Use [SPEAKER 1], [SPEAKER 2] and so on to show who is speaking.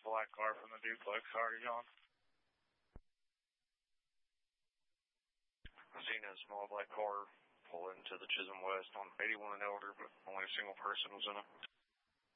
[SPEAKER 1] black car from the duplex. Already gone. I've seen a small black car pull into the Chisholm West on 81 and Elder, but only a single person was in it.